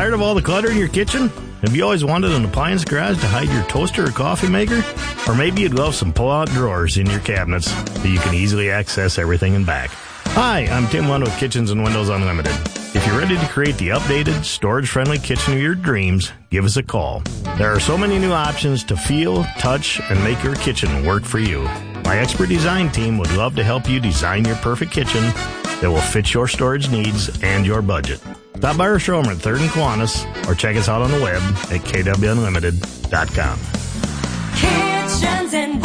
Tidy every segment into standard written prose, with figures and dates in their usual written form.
Tired of all the clutter in your kitchen? Have you always wanted an appliance garage to hide your toaster or coffee maker? Or maybe you'd love some pull-out drawers in your cabinets so you can easily access everything in back. Hi, I'm Tim Lund with Kitchens and Windows Unlimited. If you're ready to create the updated, storage-friendly kitchen of your dreams, give us a call. There are so many new options to feel, touch, and make your kitchen work for you. My expert design team would love to help you design your perfect kitchen that will fit your storage needs and your budget. Stop by our showroom at 3rd and Kiwanis or check us out on the web at kwunlimited.com. Kitchens and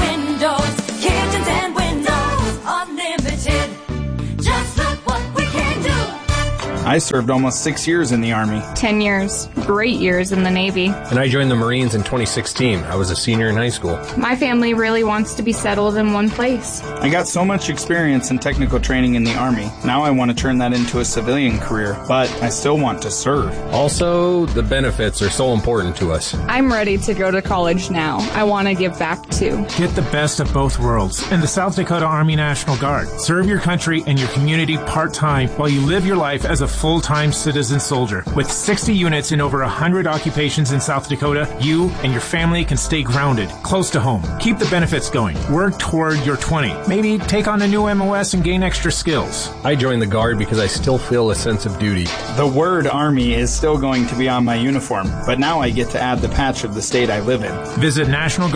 Windows Unlimited. Just look what we can do. I served almost 6 years in the Army. 10 years. Great years in the Navy. And I joined the Marines in 2016. I was a senior in high school. My family really wants to be settled in one place. I got so much experience and technical training in the Army. Now I want to turn that into a civilian career, but I still want to serve. Also, the benefits are so important to us. I'm ready to go to college now. I want to give back too. Get the best of both worlds in the South Dakota Army National Guard. Serve your country and your community part-time while you live your life as a full-time citizen soldier. With 60 units in over 100 occupations in South Dakota, you and your family can stay grounded, close to home. Keep the benefits going. Work toward your 20. Maybe take on a new MOS and gain extra skills. I joined the Guard because I still feel a sense of duty. The word Army is still going to be on my uniform, but now I get to add the patch of the state I live in. Visit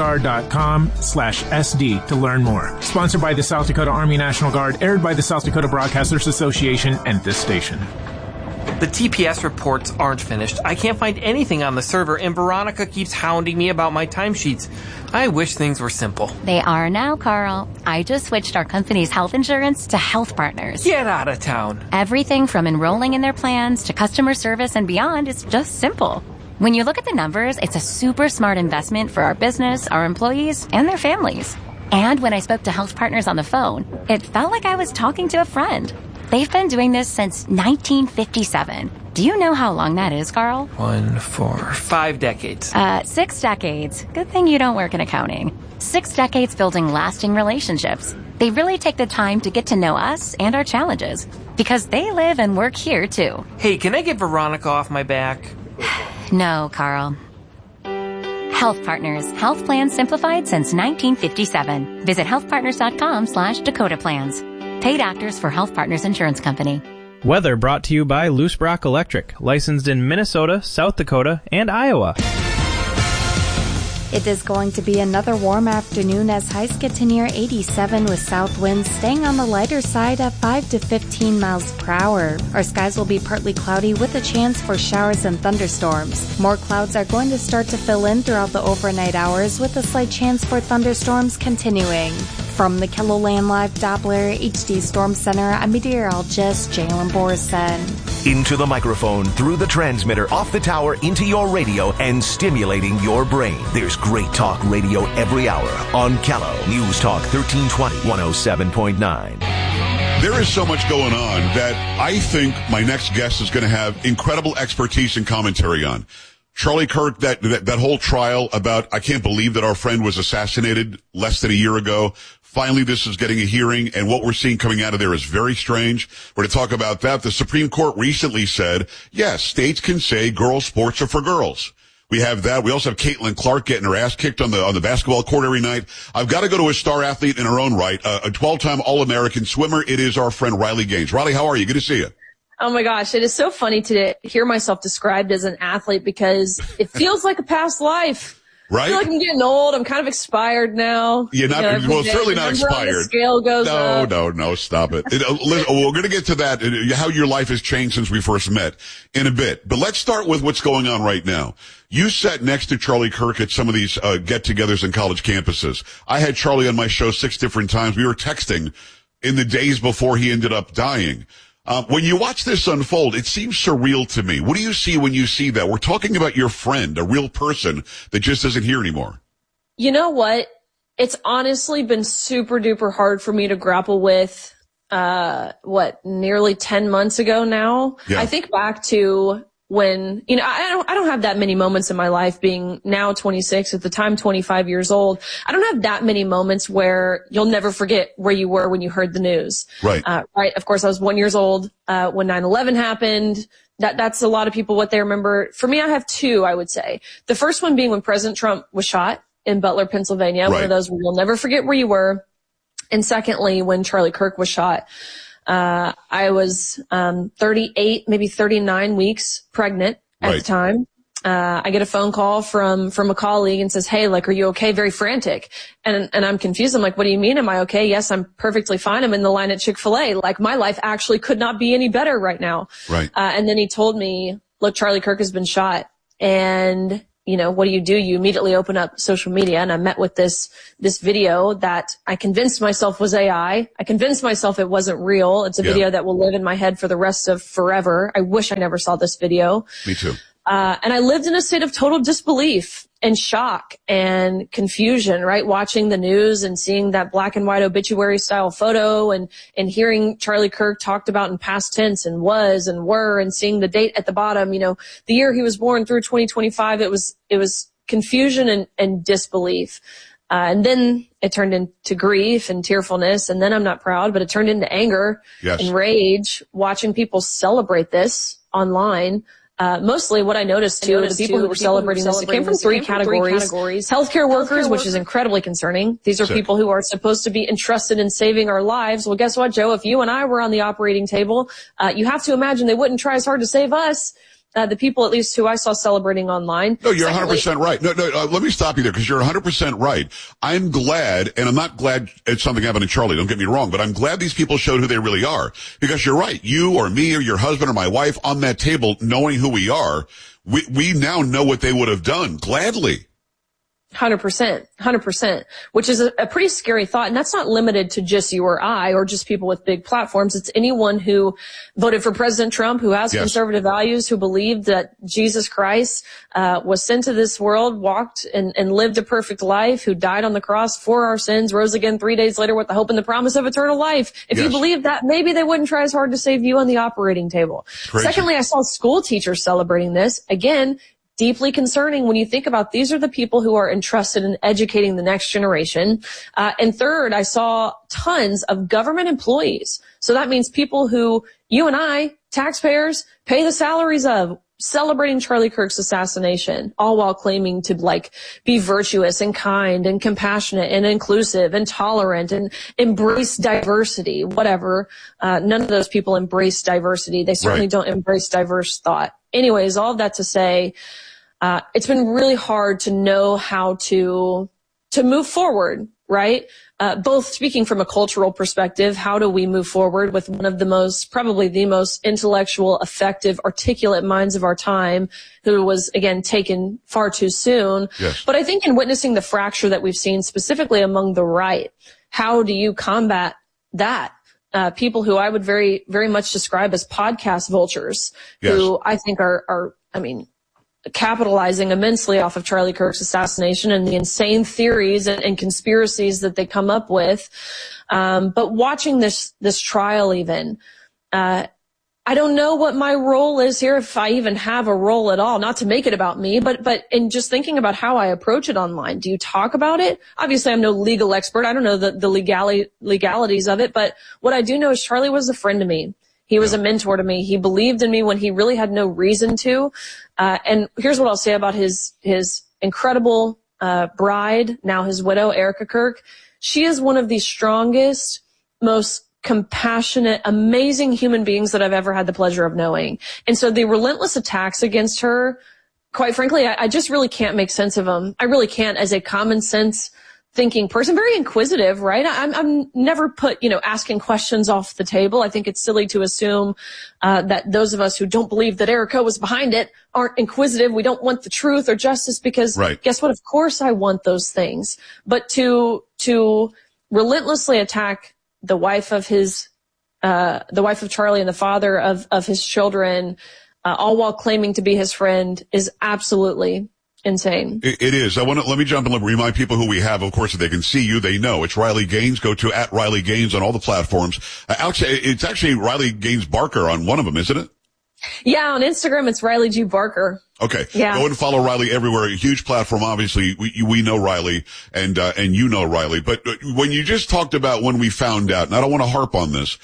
nationalguard.com/SD to learn more. Sponsored by the South Dakota Army National Guard, aired by the South Dakota Broadcasters Association and this station. The TPS reports aren't finished. I can't find anything on the server, and Veronica keeps hounding me about my timesheets. I wish things were simple. They are now, Carl. I just switched our company's health insurance to Health Partners. Get out of town. Everything from enrolling in their plans to customer service and beyond is just simple. When you look at the numbers, it's a super smart investment for our business, our employees, and their families. And when I spoke to Health Partners on the phone, it felt like I was talking to a friend. They've been doing this since 1957. Do you know how long that is, Carl? 1, 4, 5 decades. 6 decades. Good thing you don't work in accounting. 6 decades building lasting relationships. They really take the time to get to know us and our challenges because they live and work here, too. Hey, can I get Veronica off my back? No, Carl. Health Partners. Health plans simplified since 1957. Visit healthpartners.com/Dakota Plans. Paid actors for Health Partners Insurance Company. Weather brought to you by Loose Brock Electric, licensed in Minnesota, South Dakota, and Iowa. It is going to be another warm afternoon as highs get to near 87 with south winds staying on the lighter side at 5 to 15 miles per hour. Our skies will be partly cloudy with a chance for showers and thunderstorms. More clouds are going to start to fill in throughout the overnight hours with a slight chance for thunderstorms continuing. From the KELOLAND Live Doppler HD Storm Center, I'm meteorologist Jalen Borson. Into the microphone, through the transmitter, off the tower, into your radio, and stimulating your brain. There's great talk radio every hour on KELO. News Talk 1320, 107.9. There is so much going on that I think my next guest is going to have incredible expertise and commentary on. Charlie Kirk, that whole trial about, I can't believe that our friend was assassinated less than a year ago. Finally, this is getting a hearing, and what we're seeing coming out of there is very strange. We're going to talk about that. The Supreme Court recently said, yes, states can say girls' sports are for girls. We have that. We also have Caitlin Clark getting her ass kicked on the basketball court every night. I've got to go to a star athlete in her own right, a 12-time All-American swimmer. It is our friend Riley Gaines. Riley, how are you? Good to see you. Oh my gosh, it is so funny to hear myself described as an athlete because it feels like a past life. Right? I feel like I'm getting old. I'm kind of expired now. You're not, well, certainly not expired. The scale goes up. No, stop it. Listen, we're going to get to that, how your life has changed since we first met in a bit. But let's start with what's going on right now. You sat next to Charlie Kirk at some of these get-togethers in college campuses. I had Charlie on my show 6 different times. We were texting in the days before he ended up dying. When you watch this unfold, it seems surreal to me. What do you see when you see that? We're talking about your friend, a real person that just isn't here anymore. You know what? It's honestly been super duper hard for me to grapple with, nearly 10 months ago now. Yeah. I think back to when, I don't have that many moments in my life being now 26, at the time 25 years old. I don't have that many moments where you'll never forget where you were when you heard the news. Right. Right. Of course, I was 1 year old, when 9/11 happened. That's a lot of people what they remember. For me, I have two, I would say. The first one being when President Trump was shot in Butler, Pennsylvania. Right. One of those where you'll never forget where you were. And secondly, when Charlie Kirk was shot, I was 38, maybe 39 weeks pregnant at the time. I get a phone call from a colleague and says, "Hey, like, are you okay?" Very frantic. And I'm confused. I'm like, "What do you mean? Am I okay?" "Yes, I'm perfectly fine. I'm in the line at Chick-fil-A. Like, my life actually could not be any better right now." Right. And then he told me, "Look, Charlie Kirk has been shot. And, you know, what do? You immediately open up social media." And I met with this video that I convinced myself was AI. I convinced myself it wasn't real. It's a video that will live in my head for the rest of forever. I wish I never saw this video. Me too. And I lived in a state of total disbelief and shock and confusion, right? Watching the news and seeing that black and white obituary style photo and hearing Charlie Kirk talked about in past tense and was and were, and seeing the date at the bottom, you know, the year he was born through 2025. It was confusion and disbelief. And then it turned into grief and tearfulness. And then I'm not proud, but it turned into anger and rage watching people celebrate this online. Mostly what I noticed too, the people who were celebrating this, it came from three categories. Healthcare workers, which is incredibly concerning. These are people who are supposed to be entrusted in saving our lives. Well, guess what, Joe? If you and I were on the operating table, you have to imagine they wouldn't try as hard to save us. The people, at least, who I saw celebrating online. No, you're 100% right. No, let me stop you there, because you're 100% right. I'm glad, and I'm not glad it's something happened to Charlie, don't get me wrong, but I'm glad these people showed who they really are. Because you're right. You or me or your husband or my wife on that table, knowing who we are, we now know what they would have done, gladly. 100%, which is a pretty scary thought. And that's not limited to just you or I or just people with big platforms. It's anyone who voted for President Trump, who has conservative values, who believed that Jesus Christ was sent to this world, walked and lived a perfect life, who died on the cross for our sins, rose again 3 days later with the hope and the promise of eternal life. If you believe that, maybe they wouldn't try as hard to save you on the operating table. Crazy. Secondly, I saw school teachers celebrating this. Again, deeply concerning when you think about these are the people who are entrusted in educating the next generation. And third, I saw tons of government employees. So that means people who you and I, taxpayers, pay the salaries of, celebrating Charlie Kirk's assassination, all while claiming to be virtuous and kind and compassionate and inclusive and tolerant and embrace diversity, whatever. None of those people embrace diversity. They certainly don't embrace diverse thought. Anyways, all of that to say, it's been really hard to know how to move forward, right? Both speaking from a cultural perspective, how do we move forward with one of probably the most intellectual, effective, articulate minds of our time, who was, again, taken far too soon. Yes. But I think in witnessing the fracture that we've seen specifically among the right, how do you combat that? People who I would very, very much describe as podcast vultures, who I think are capitalizing immensely off of Charlie Kirk's assassination and the insane theories and conspiracies that they come up with. But watching this trial even, I don't know what my role is here, if I even have a role at all, not to make it about me, but in just thinking about how I approach it online. Do you talk about it? Obviously, I'm no legal expert. I don't know the legalities of it, but what I do know is Charlie was a friend to me. He was a mentor to me. He believed in me when he really had no reason to. And here's what I'll say about his incredible bride, now his widow, Erica Kirk. She is one of the strongest, most compassionate, amazing human beings that I've ever had the pleasure of knowing. And so the relentless attacks against her, quite frankly, I just really can't make sense of them. I really can't, as a common sense thinking person, very inquisitive, right? I'm never put, asking questions off the table. I think it's silly to assume that those of us who don't believe that Erica was behind it aren't inquisitive. We don't want the truth or justice because guess what? Of course I want those things. But to relentlessly attack the wife of Charlie and the father of his children, all while claiming to be his friend, is absolutely insane. It is. Let me jump in and remind people who we have. Of course, if they can see you, they know. It's Riley Gaines. Go to @RileyGaines on all the platforms. It's actually Riley Gaines Barker on one of them, isn't it? Yeah, on Instagram, it's Riley G. Barker. Okay. Yeah. Go and follow Riley everywhere. A huge platform. Obviously, we know Riley and you know Riley. But when you just talked about when we found out, and I don't want to harp on this,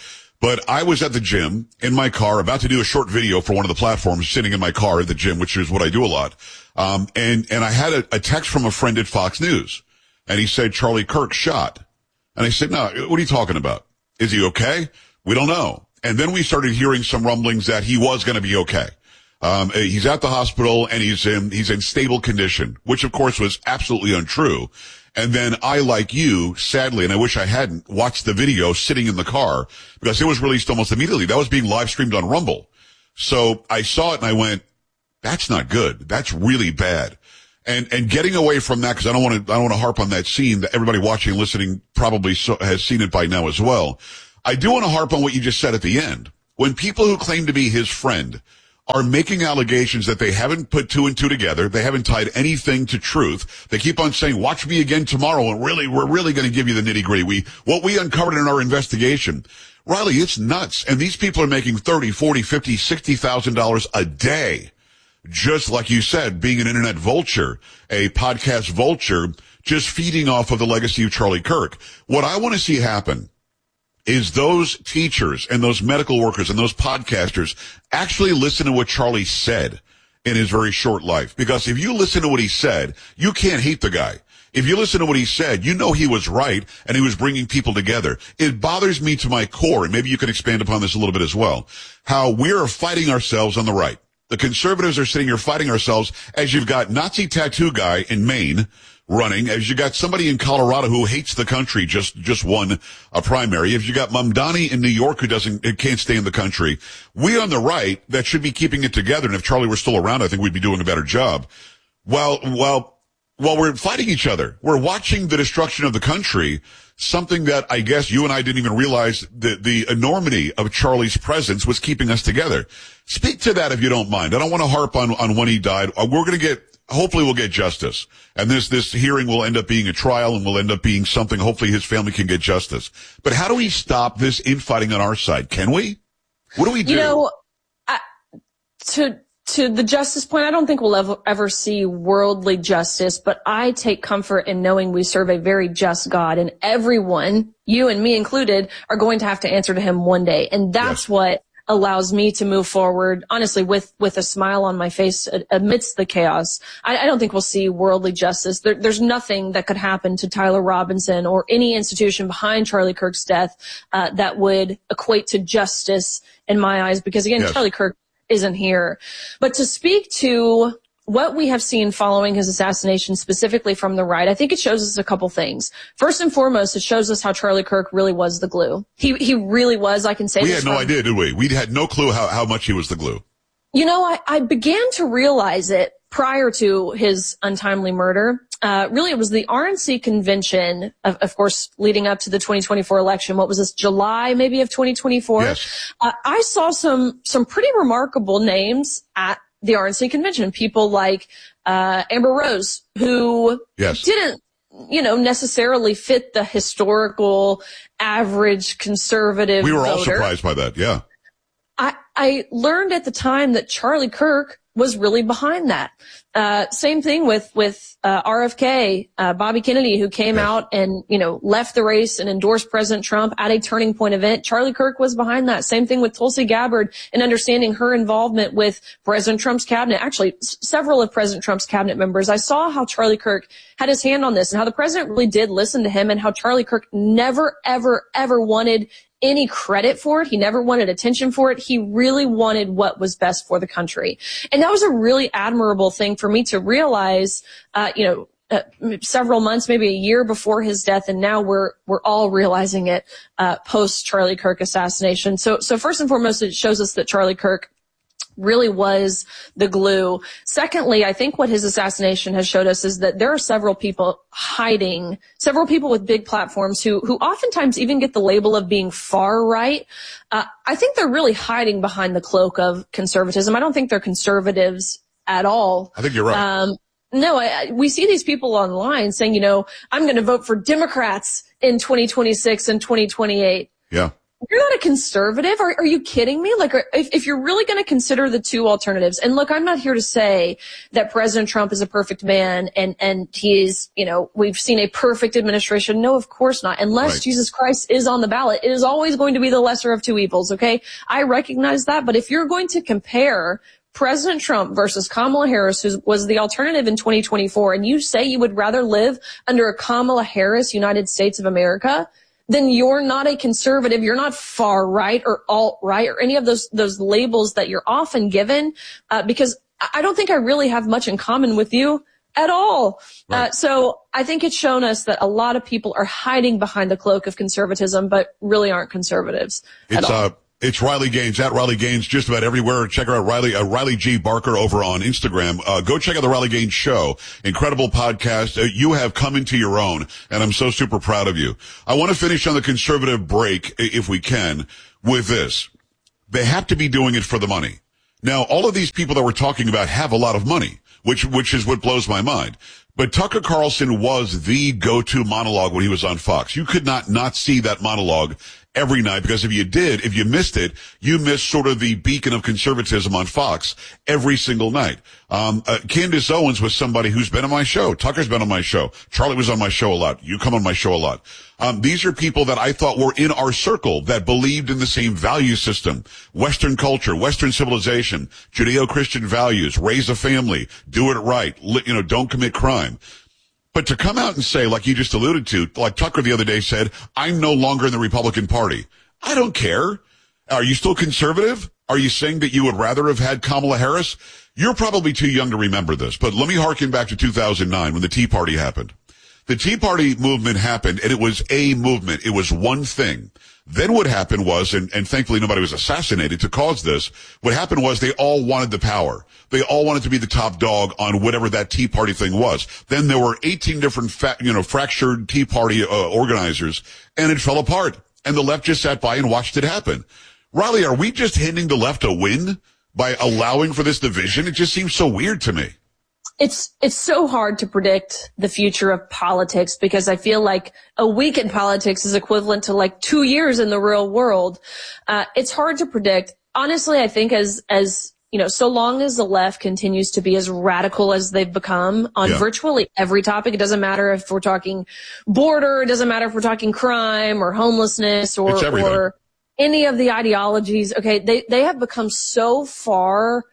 But I was at the gym in my car about to do a short video for one of the platforms, sitting in my car at the gym, which is what I do a lot. And I had a text from a friend at Fox News, and he said, Charlie Kirk shot. And I said, no, what are you talking about? Is he okay? We don't know. And then we started hearing some rumblings that he was going to be okay. He's at the hospital and he's in stable condition, which of course was absolutely untrue. And then I, like you, sadly, and I wish I hadn't, watched the video sitting in the car because it was released almost immediately. That was being live streamed on Rumble. So I saw it and I went, that's not good. That's really bad. And getting away from that, because I don't want to harp on that scene that everybody watching and listening probably has seen it by now as well. I do want to harp on what you just said at the end. When people who claim to be his friend are making allegations that they haven't put two and two together, they haven't tied anything to truth. They keep on saying, watch me again tomorrow, and we're really going to give you the nitty-gritty. What we uncovered in our investigation. Riley, it's nuts. And these people are making $30,000, $40,000, $50,000, $60,000 a day. Just like you said, being an internet vulture, a podcast vulture, just feeding off of the legacy of Charlie Kirk. What I want to see happen is those teachers and those medical workers and those podcasters actually listen to what Charlie said in his very short life. Because if you listen to what he said, you can't hate the guy. If you listen to what he said, you know he was right and he was bringing people together. It bothers me to my core, and maybe you can expand upon this a little bit as well, how we're fighting ourselves on the right. The conservatives are sitting here fighting ourselves as you've got Nazi tattoo guy in Maine running, as you got somebody in Colorado who hates the country, just won a primary. If you got Mamdani in New York who can't stay in the country, we on the right that should be keeping it together. And if Charlie were still around, I think we'd be doing a better job. While we're fighting each other, we're watching the destruction of the country, something that I guess you and I didn't even realize the enormity of Charlie's presence was keeping us together. Speak to that if you don't mind. I don't want to harp on when he died. Hopefully we'll get justice. And this hearing will end up being a trial and will end up being something, hopefully his family can get justice. But how do we stop this infighting on our side? Can we? What do we do? You know, to the justice point, I don't think we'll ever see worldly justice, but I take comfort in knowing we serve a very just God, and everyone, you and me included, are going to have to answer to him one day. And that's what allows me to move forward, honestly, with a smile on my face amidst the chaos. I don't think we'll see worldly justice. There's nothing that could happen to Tyler Robinson or any institution behind Charlie Kirk's death that would equate to justice in my eyes, because again, Charlie Kirk isn't here. But to speak to what we have seen following his assassination, specifically from the right, I think it shows us a couple things. First and foremost, it shows us how Charlie Kirk really was the glue. He really was. I can say we had no idea, did we? We had no clue how much he was the glue. You know, I began to realize it prior to his untimely murder. Really, it was the RNC convention, of course, leading up to the 2024 election. What was this, July maybe of 2024? Yes. I saw some pretty remarkable names at the RNC convention. People like Amber Rose, who didn't, necessarily fit the historical average conservative We were voter. all surprised by that, yeah. I learned at the time that Charlie Kirk was really behind that. Same thing with RFK, Bobby Kennedy, who came out and, left the race and endorsed President Trump at a turning point event. Charlie Kirk was behind that. Same thing with Tulsi Gabbard and understanding her involvement with President Trump's cabinet. Actually, several of President Trump's cabinet members. I saw how Charlie Kirk had his hand on this and how the president really did listen to him, and how Charlie Kirk never, ever, ever wanted any credit for it. He never wanted attention for it. He really wanted what was best for the country. And that was a really admirable thing for me to realize, several months, maybe a year before his death. And now we're all realizing it, post Charlie Kirk assassination. So first and foremost, it shows us that Charlie Kirk really was the glue. Secondly, I think what his assassination has showed us is that there are several people with big platforms who oftentimes even get the label of being far right. I think they're really hiding behind the cloak of conservatism. I don't think they're conservatives at all. I think you're right. No, we see these people online saying, I'm going to vote for Democrats in 2026 and 2028. Yeah. You're not a conservative. Are you kidding me? Like, if you're really going to consider the two alternatives, and look, I'm not here to say that President Trump is a perfect man and he is, we've seen a perfect administration. No, of course not. Unless Jesus Christ is on the ballot, it is always going to be the lesser of two evils. Okay. I recognize that. But if you're going to compare President Trump versus Kamala Harris, who was the alternative in 2024, and you say you would rather live under a Kamala Harris United States of America, then you're not a conservative. You're not far right or alt right or any of those labels that you're often given, because I don't think I really have much in common with you at all. Right. So I think it's shown us that a lot of people are hiding behind the cloak of conservatism, but really aren't conservatives at all. It's Riley Gaines, at Riley Gaines, just about everywhere. Check her out, Riley G. Barker over on Instagram. Go check out the Riley Gaines Show. Incredible podcast. You have come into your own, and I'm so super proud of you. I want to finish on the conservative break, if we can, with this. They have to be doing it for the money. Now, all of these people that we're talking about have a lot of money, which is what blows my mind. But Tucker Carlson was the go-to monologue when he was on Fox. You could not see that monologue every night, because if you missed it, you missed sort of the beacon of conservatism on Fox every single night. Candace Owens was somebody who's been on my show. Tucker's been on my show. Charlie was on my show a lot. You come on my show a lot. These are people that I thought were in our circle that believed in the same value system, Western culture, Western civilization, Judeo-Christian values, raise a family, do it right, don't commit crime. But to come out and say, like you just alluded to, like Tucker the other day said, I'm no longer in the Republican Party. I don't care. Are you still conservative? Are you saying that you would rather have had Kamala Harris? You're probably too young to remember this, but let me harken back to 2009 when the Tea Party happened. The Tea Party movement happened, and it was a movement. It was one thing. Then what happened was, and thankfully nobody was assassinated to cause this, what happened was they all wanted the power. They all wanted to be the top dog on whatever that Tea Party thing was. Then there were 18 different fractured Tea Party organizers, and it fell apart. And the left just sat by and watched it happen. Riley, are we just handing the left a win by allowing for this division? It just seems so weird to me. It's so hard to predict the future of politics, because I feel like a week in politics is equivalent to like 2 years in the real world. It's hard to predict. Honestly, I think as so long as the left continues to be as radical as they've become on virtually every topic, it doesn't matter if we're talking border, it doesn't matter if we're talking crime or homelessness or any of the ideologies. Okay. They have become so far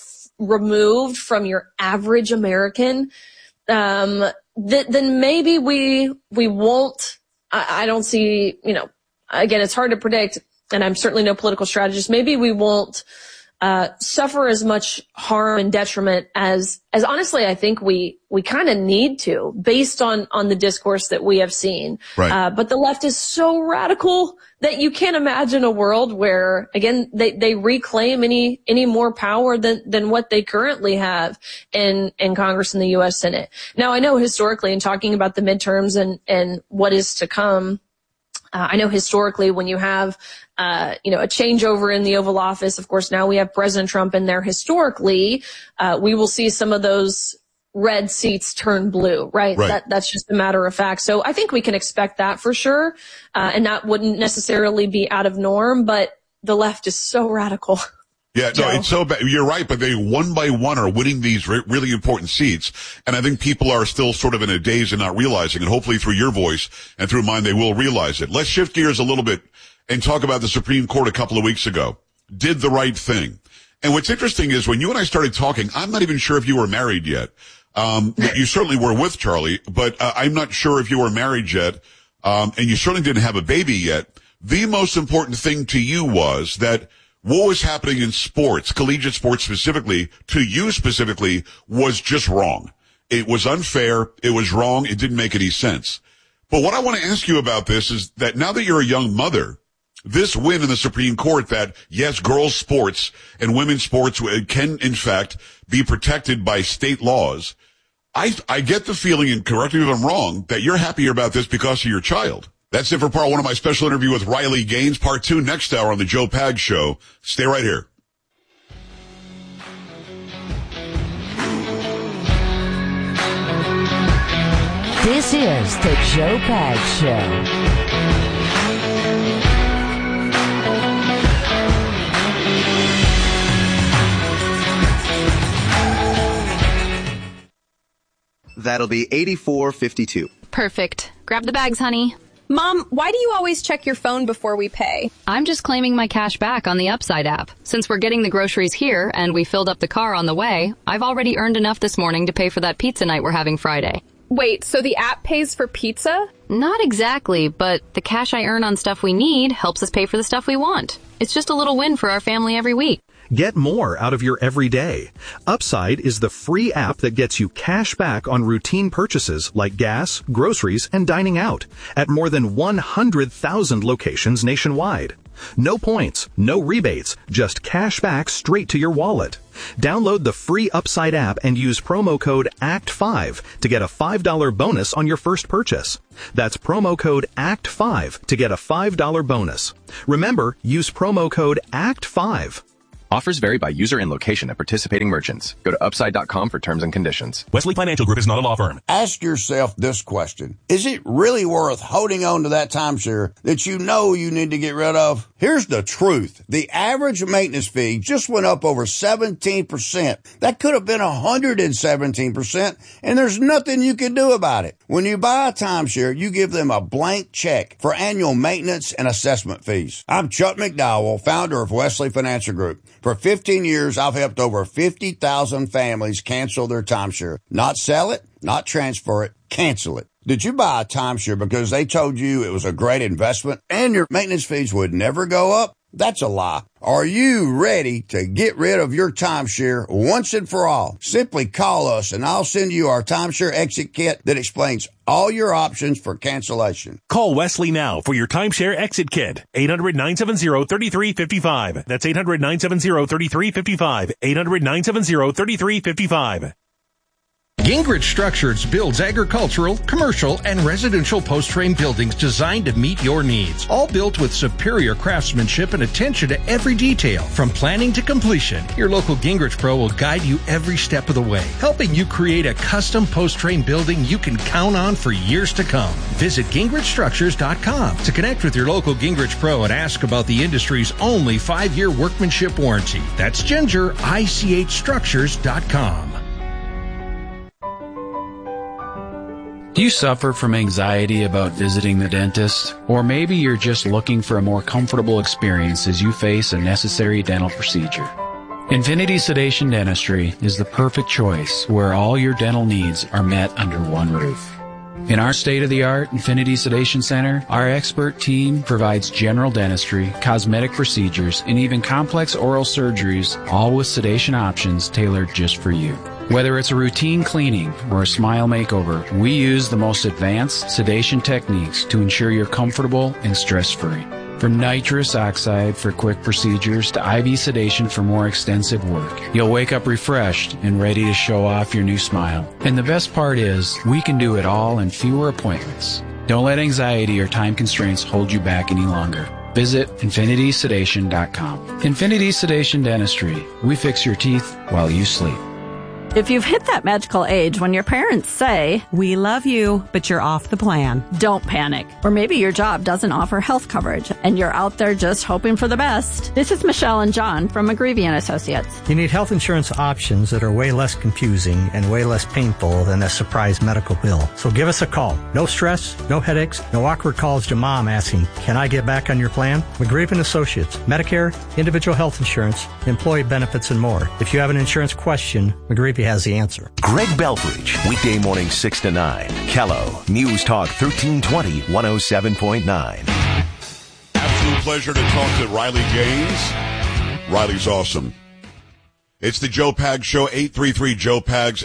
removed from your average American, then maybe we won't, I don't see, again, it's hard to predict, and I'm certainly no political strategist. Maybe we won't, suffer as much harm and detriment as honestly I think we kind of need to, based on the discourse that we have seen. Right. But the left is so radical that you can't imagine a world where, again, they reclaim any more power than what they currently have in Congress and the U.S. Senate. Now, I know historically, in talking about the midterms and what is to come, I know historically when you have, a changeover in the Oval Office, of course, now we have President Trump in there. Historically, we will see some of those red seats turn blue, right? That's just a matter of fact. So I think we can expect that for sure. And that wouldn't necessarily be out of norm, but the left is so radical. Yeah, no, it's so bad. You're right, but they one by one are winning these really important seats. And I think people are still sort of in a daze and not realizing, and hopefully through your voice and through mine, they will realize it. Let's shift gears a little bit and talk about the Supreme Court a couple of weeks ago. Did the right thing. And what's interesting is when you and I started talking, I'm not even sure if you were married yet. You certainly were with Charlie, but I'm not sure if you were married yet. And you certainly didn't have a baby yet. The most important thing to you was that what was happening in sports, collegiate sports specifically, to you specifically, was just wrong. It was unfair. It was wrong. It didn't make any sense. But what I want to ask you about this is that now that you're a young mother, this win in the Supreme Court that, yes, girls' sports and women's sports can, in fact, be protected by state laws, I get the feeling, and correct me if I'm wrong, that you're happier about this because of your child. That's it for part one of my special interview with Riley Gaines. Part two next hour on the Joe Pags Show. Stay right here. This is the Joe Pags Show. That'll be $84.52. Perfect. Grab the bags, honey. Mom, why do you always check your phone before we pay? I'm just claiming my cash back on the Upside app. Since we're getting the groceries here and we filled up the car on the way, I've already earned enough this morning to pay for that pizza night we're having Friday. Wait, so the app pays for pizza? Not exactly, but the cash I earn on stuff we need helps us pay for the stuff we want. It's just a little win for our family every week. Get more out of your everyday. Upside is the free app that gets you cash back on routine purchases like gas, groceries, and dining out at more than 100,000 locations nationwide. No points, no rebates, just cash back straight to your wallet. Download the free Upside app and use promo code ACT5 to get a $5 bonus on your first purchase. That's promo code ACT5 to get a $5 bonus. Remember, use promo code ACT5. Offers vary by user and location at participating merchants. Go to Upside.com for terms and conditions. Wesley Financial Group is not a law firm. Ask yourself this question. Is it really worth holding on to that timeshare that you know you need to get rid of? Here's the truth. The average maintenance fee just went up over 17%. That could have been 117%, and there's nothing you can do about it. When you buy a timeshare, you give them a blank check for annual maintenance and assessment fees. I'm Chuck McDowell, founder of Wesley Financial Group. For 15 years, I've helped over 50,000 families cancel their timeshare. Not sell it, not transfer it, cancel it. Did you buy a timeshare because they told you it was a great investment and your maintenance fees would never go up? That's a lie. Are you ready to get rid of your timeshare once and for all? Simply call us and I'll send you our timeshare exit kit that explains all your options for cancellation. Call Wesley now for your timeshare exit kit. 800-970-3355. That's 800-970-3355. 800-970-3355. Gingrich Structures builds agricultural, commercial, and residential post-frame buildings designed to meet your needs. All built with superior craftsmanship and attention to every detail. From planning to completion, your local Gingrich Pro will guide you every step of the way, helping you create a custom post-frame building you can count on for years to come. Visit GingrichStructures.com to connect with your local Gingrich Pro and ask about the industry's only 5-year workmanship warranty. That's GingerICHStructures.com. Do you suffer from anxiety about visiting the dentist? Or maybe you're just looking for a more comfortable experience as you face a necessary dental procedure. Infinity Sedation Dentistry is the perfect choice where all your dental needs are met under one roof. In our state-of-the-art Infinity Sedation Center, our expert team provides general dentistry, cosmetic procedures, and even complex oral surgeries, all with sedation options tailored just for you. Whether it's a routine cleaning or a smile makeover, we use the most advanced sedation techniques to ensure you're comfortable and stress-free. From nitrous oxide for quick procedures to IV sedation for more extensive work, you'll wake up refreshed and ready to show off your new smile. And the best part is, we can do it all in fewer appointments. Don't let anxiety or time constraints hold you back any longer. Visit InfinitySedation.com. Infinity Sedation Dentistry. We fix your teeth while you sleep. If you've hit that magical age when your parents say, "We love you, but you're off the plan," don't panic. Or maybe your job doesn't offer health coverage and you're out there just hoping for the best. This is Michelle and John from McGreevy & Associates. You need health insurance options that are way less confusing and way less painful than a surprise medical bill. So give us a call. No stress, no headaches, no awkward calls to mom asking, "Can I get back on your plan?" McGreevy & Associates. Medicare, individual health insurance, employee benefits, and more. If you have an insurance question, McGreevy has the answer. Greg Belfridge, weekday morning 6 to 9. Kello, News Talk 1320, 107.9. Absolute pleasure to talk to Riley Gaines. Riley's awesome. It's the Joe Pags Show, 833-JOE-PAGS,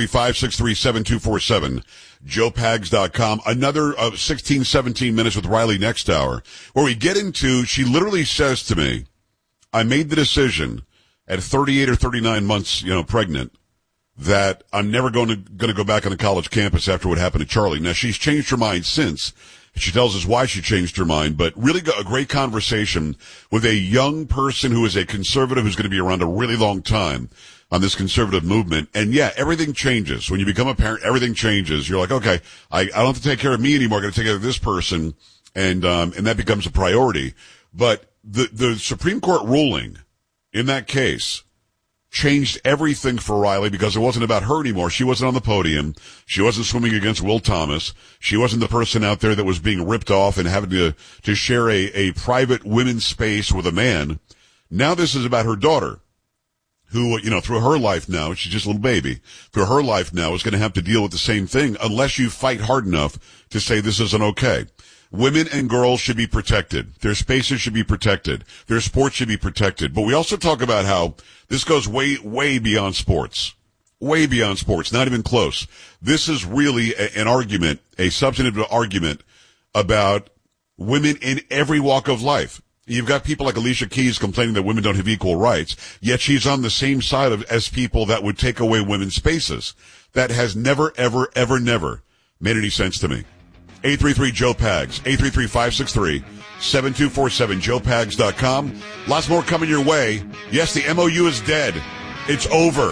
833-563-7247, joepags.com. Another 16, 17 minutes with Riley next hour, where we get into, she literally says to me, I made the decision at 38 or 39 months, pregnant, that I'm never going to go back on the college campus after what happened to Charlie. Now, she's changed her mind since. She tells us why she changed her mind, but really a great conversation with a young person who is a conservative who's going to be around a really long time on this conservative movement. And yeah, everything changes. When you become a parent, everything changes. You're like, okay, I don't have to take care of me anymore. I got to take care of this person. And that becomes a priority. But the Supreme Court ruling in that case changed everything for Riley because it wasn't about her anymore. She wasn't on the podium. She wasn't swimming against Will Thomas. She wasn't the person out there that was being ripped off and having to share a private women's space with a man. Now this is about her daughter, who, through her life now, she's just a little baby, through her life now is going to have to deal with the same thing unless you fight hard enough to say this isn't okay. Women and girls should be protected. Their spaces should be protected. Their sports should be protected. But we also talk about how this goes way, way beyond sports. Way beyond sports. Not even close. This is really an argument, a substantive argument about women in every walk of life. You've got people like Alicia Keys complaining that women don't have equal rights, yet she's on the same side as people that would take away women's spaces. That has never, ever, ever, never made any sense to me. 833-JOE-PAGS, 833-563-7247, joepags.com. Lots more coming your way. Yes, the MOU is dead. It's over.